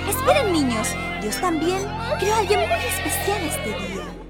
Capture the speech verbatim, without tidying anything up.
Esperen, niños. Dios también creó a alguien muy especial este día.